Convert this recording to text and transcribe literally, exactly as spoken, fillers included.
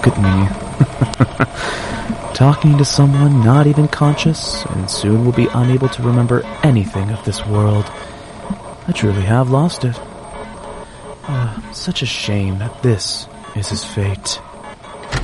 Look at me. Talking to someone not even conscious, and soon will be unable to remember anything of this world. I truly have lost it. Uh, such a shame that this is his fate.